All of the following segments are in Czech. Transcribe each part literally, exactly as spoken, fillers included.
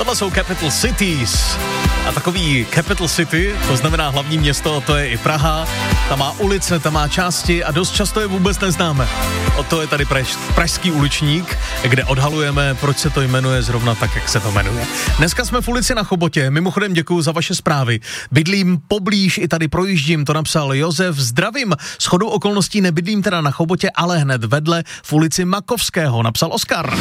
Tohle jsou Capital Cities. A takový Capital City, to znamená hlavní město, to je i Praha. Tam má ulice, tam má části a dost často je vůbec neznáme. O to je tady praž, pražský uličník, kde odhalujeme, proč se to jmenuje zrovna tak, jak se to jmenuje. Dneska jsme v ulici na Chobotě, mimochodem děkuju za vaše zprávy. Bydlím poblíž, i tady projíždím, to napsal Josef. Zdravím, shodou okolností nebydlím teda na Chobotě, ale hned vedle v ulici Makovského, napsal Oskar.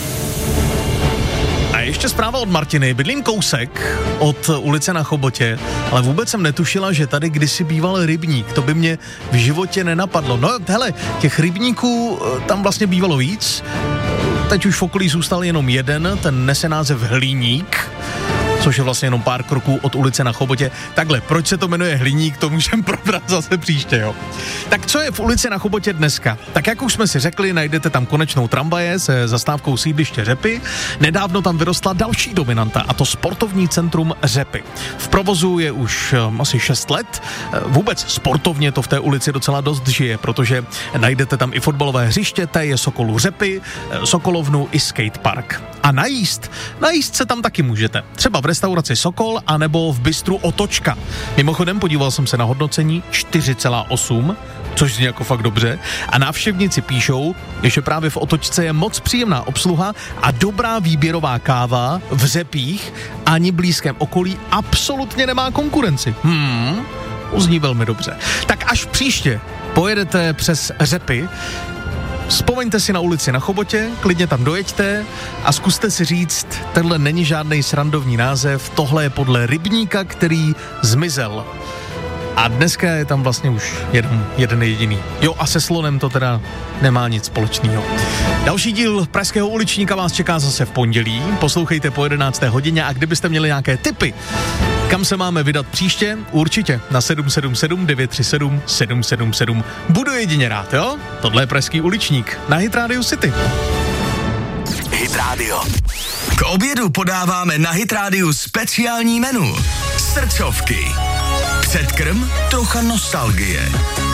A ještě zpráva od Martiny. Bydlím kousek od ulice na Chobotě, ale vůbec jsem netušila, že tady kdysi býval rybník. To by mě v životě nenapadlo. No hele, těch rybníků tam vlastně bývalo víc. Teď už v okolí zůstal jenom jeden, ten nese název Hliník, což je vlastně jenom pár kroků od ulice na Chobotě. Takhle, proč se to jmenuje Hliník, to můžeme probrat zase příště, jo. Tak co je v ulici na Chobotě dneska? Tak jak už jsme si řekli, najdete tam konečnou tramvaje se zastávkou sídliště Řepy. Nedávno tam vyrostla další dominanta, a to sportovní centrum Řepy. V provozu je už um, asi šest let. Vůbec sportovně to v té ulici docela dost žije, protože najdete tam i fotbalové hřiště, té je Sokolu Řepy, Sokolovnu i skatepark. A najíst, najíst se tam taky můžete. Třeba v restauraci Sokol, anebo v bistru Otočka. Mimochodem podíval jsem se na hodnocení čtyři celá osm, což zní jako fakt dobře. A návštěvníci píšou, že právě v Otočce je moc příjemná obsluha a dobrá výběrová káva v Řepích ani blízkém okolí absolutně nemá konkurenci. Hmm, zní velmi dobře. Tak až příště pojedete přes Řepy, vzpomeňte si na ulici na Chobotě, klidně tam dojeďte a zkuste si říct, tenhle není žádný srandovní název, tohle je podle rybníka, který zmizel. A dneska je tam vlastně už jeden, jeden jediný. Jo, a se slonem to teda nemá nic společného. Další díl Pražského uličníka vás čeká zase v pondělí. Poslouchejte po jedenácté hodině a kdybyste měli nějaké tipy, kam se máme vydat příště, určitě na sedm sedm sedm devět tři sedm sedm sedm sedm. Budu jedině rád, jo? Tohle je Pražský uličník na Hit Radio City. Hit Radio. K obědu podáváme na Hit Radio speciální menu. Srdcovky. Předkrm, trocha nostalgie.